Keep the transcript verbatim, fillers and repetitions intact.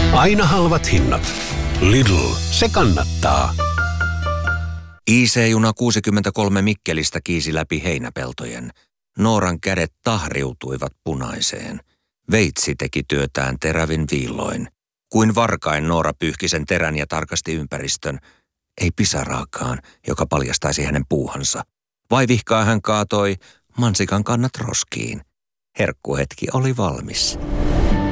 Aina halvat hinnat. Lidl, se kannattaa. I C-juna kuusikymmentäkolme Mikkelistä kiisi läpi heinäpeltojen. Nooran kädet tahriutuivat punaiseen. Veitsi teki työtään terävin viilloin. Kuin varkain Noora pyyhki sen terän ja tarkasti ympäristön. Ei pisaraakaan, joka paljastaisi hänen puuhansa. Vaivihkaa hän kaatoi mansikan kannat roskiin. Herkkuhetki oli valmis.